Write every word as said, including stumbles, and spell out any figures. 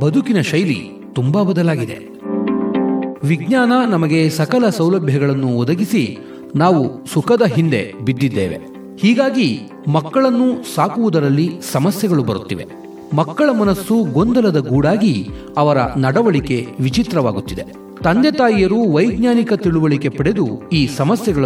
ಬದುಕಿನ ಶೈಲಿ ತುಂಬಾ ಬದಲಾಗಿದೆ. ವಿಜ್ಞಾನ ನಮಗೆ ಸಕಲ ಸೌಲಭ್ಯಗಳನ್ನು ಒದಗಿಸಿ ನಾವು ಸುಖದ ಹಿಂದೆ ಬಿದ್ದಿದ್ದೇವೆ. ಹೀಗಾಗಿ ಮಕ್ಕಳನ್ನು ಸಾಕುವುದರಲ್ಲಿ ಸಮಸ್ಯೆಗಳು ಬರುತ್ತಿವೆ. ಮಕ್ಕಳ ಮನಸ್ಸು ಗೊಂದಲದ ಗೂಡಾಗಿ ಅವರ ನಡವಳಿಕೆ ವಿಚಿತ್ರವಾಗುತ್ತಿದೆ. ತಂದೆ ತಾಯಿಯರು ವೈಜ್ಞಾನಿಕ ತಿಳುವಳಿಕೆ ಪಡೆದು ಈ ಸಮಸ್ಯೆಗಳನ್ನು